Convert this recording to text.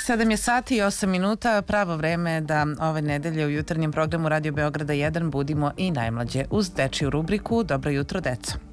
7 je sati i 8 minuta, pravo vreme da ove nedelje u jutarnjem programu Radio Beograda 1 budimo i najmlađe uz dečiju rubriku Dobro jutro, deco.